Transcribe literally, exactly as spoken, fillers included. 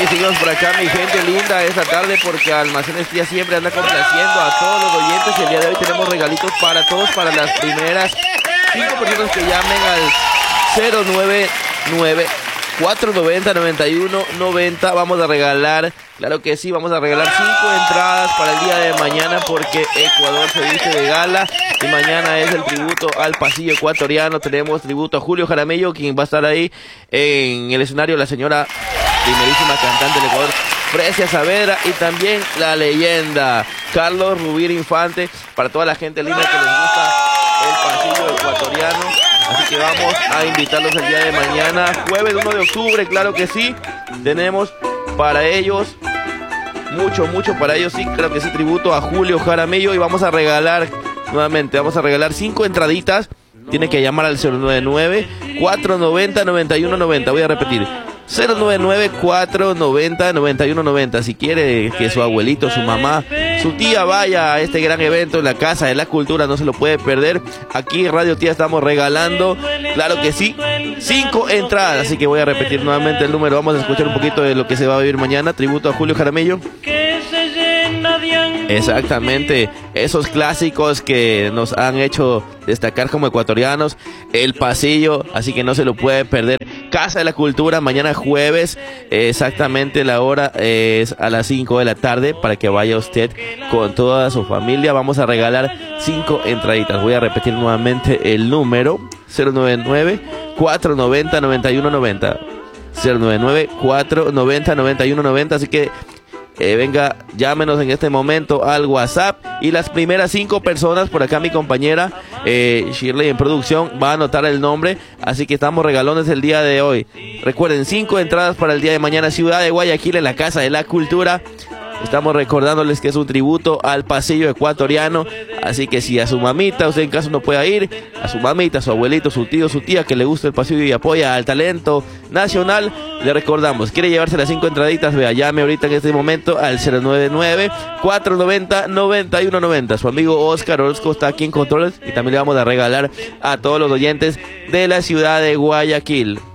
y seguimos por acá, mi gente linda, esta tarde, porque Almacenes Tía siempre anda complaciendo a todos los oyentes. Y el día de hoy tenemos regalitos para todos, para las primeras cinco personas que llamen al cero nueve nueve, cuatro nueve cero, nueve uno nueve cero. Vamos a regalar, claro que sí, vamos a regalar cinco entradas para el día de mañana, porque Ecuador se viste de gala y mañana es el tributo al pasillo ecuatoriano. Tenemos tributo a Julio Jaramillo, quien va a estar ahí en el escenario, la señora primerísima cantante del Ecuador, Fresia Saavedra, y también la leyenda Carlos Rubir Infante, para toda la gente linda que les gusta el pasillo ecuatoriano. Así que vamos a invitarlos el día de mañana, jueves uno de octubre, claro que sí. Tenemos para ellos, mucho, mucho para ellos, sí, claro que sí, tributo a Julio Jaramillo. Y vamos a regalar, nuevamente, vamos a regalar cinco entraditas. Tiene que llamar al cero nueve nueve, cuatro nueve cero, nueve uno nueve cero. Voy a repetir, cero nueve nueve, cuatro nueve cero, nueve uno nueve cero. Si quiere que su abuelito, su mamá, su tía vaya a este gran evento en la Casa de la Cultura, no se lo puede perder. Aquí en Radio Tía estamos regalando, claro que sí, cinco entradas. Así que voy a repetir nuevamente el número. Vamos a escuchar un poquito de lo que se va a vivir mañana. Tributo a Julio Jaramillo. Exactamente, esos clásicos que nos han hecho destacar como ecuatorianos, el pasillo, así que no se lo puede perder. Casa de la Cultura, mañana jueves, exactamente la hora es a las cinco de la tarde, para que vaya usted con toda su familia. Vamos a regalar cinco entraditas. Voy a repetir nuevamente el número, cero nueve nueve, cuatro nueve cero, nueve uno nueve cero, cero nueve nueve, cuatro nueve cero, nueve uno nueve cero. Así que Eh, venga, llámenos en este momento al WhatsApp, y las primeras cinco personas, por acá mi compañera eh, Shirley en producción va a anotar el nombre, así que estamos regalones el día de hoy. Recuerden, cinco entradas para el día de mañana, Ciudad de Guayaquil, en la Casa de la Cultura. Estamos recordándoles que es un tributo al pasillo ecuatoriano, así que si a su mamita, usted en caso no pueda ir, a su mamita, su abuelito, su tío, su tía que le gusta el pasillo y apoya al talento nacional, le recordamos, quiere llevarse las cinco entraditas, vea, llame ahorita en este momento al cero nueve nueve, cuatro nueve cero, nueve uno nueve cero. Su amigo Oscar Orozco está aquí en controles, y también le vamos a regalar a todos los oyentes de la ciudad de Guayaquil.